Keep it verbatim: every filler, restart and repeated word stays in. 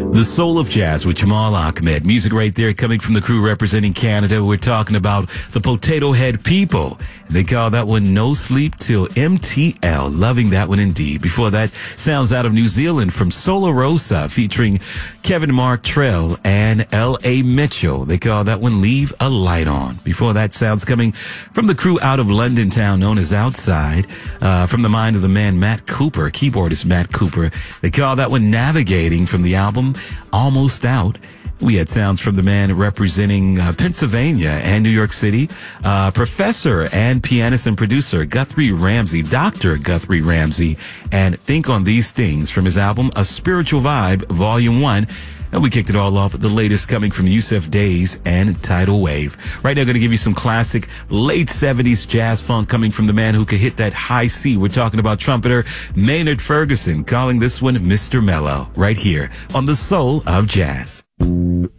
The Soul of Jazz with Jamal Ahmed. Music right there coming from the crew representing Canada. We're talking about the Potato Head People. They call that one No Sleep Till M T L. Loving that one indeed. Before that, sounds out of New Zealand from Sola Rosa featuring Kevin Mark Trell and L A Mitchell. They call that one Leave a Light On. Before that, sounds coming from the crew out of London town known as Outside. Uh, from the mind of the man Matt Cooper, keyboardist Matt Cooper. They call that one Navigating from the album Almost Out. We had sounds from the man representing uh, Pennsylvania and New York City, uh, professor and pianist and producer Guthrie Ramsey, Doctor Guthrie Ramsey, and Think on These Things from his album A Spiritual Vibe, Volume one. And we kicked it all off with the latest coming from Yusuf Days and Tidal Wave. Right now, I'm going to give you some classic late seventies jazz funk coming from the man who could hit that high C. We're talking about trumpeter Maynard Ferguson, calling this one Mister Mellow, right here on The Soul of Jazz.